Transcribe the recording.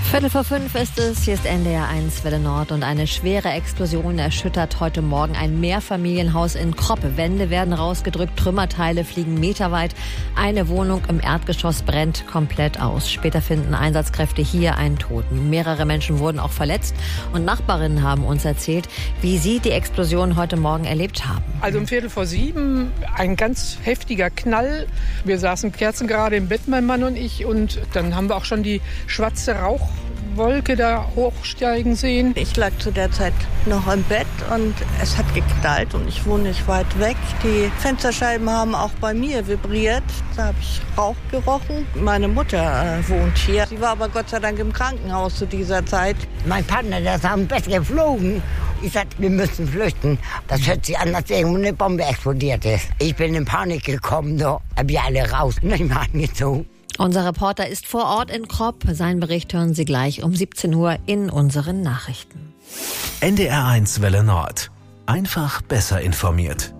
4:45 ist es, hier ist NDR 1 Welle Nord und eine schwere Explosion erschüttert heute Morgen ein Mehrfamilienhaus in Kropp. Wände werden rausgedrückt, Trümmerteile fliegen meterweit. Eine Wohnung im Erdgeschoss brennt komplett aus. Später finden Einsatzkräfte hier einen Toten. Mehrere Menschen wurden auch verletzt und Nachbarinnen haben uns erzählt, wie sie die Explosion heute Morgen erlebt haben. Also um 6:45 ein ganz heftiger Knall. Wir saßen kerzengerade im Bett, mein Mann und ich, und dann haben wir auch schon die schwarze Rauchwolke da hochsteigen sehen. Ich lag zu der Zeit noch im Bett und es hat geknallt und ich wohne nicht weit weg. Die Fensterscheiben haben auch bei mir vibriert. Da habe ich Rauch gerochen. Meine Mutter wohnt hier. Sie war aber Gott sei Dank im Krankenhaus zu dieser Zeit. Mein Partner, der ist am Bett geflogen. Ich sagte, wir müssen flüchten. Das hört sich an, als irgendwo eine Bombe explodiert ist. Ich bin in Panik gekommen, da hab ich alle raus und ich mal angezogen. Unser Reporter ist vor Ort in Kropp. Seinen Bericht hören Sie gleich um 17 Uhr in unseren Nachrichten. NDR 1 Welle Nord. Einfach besser informiert.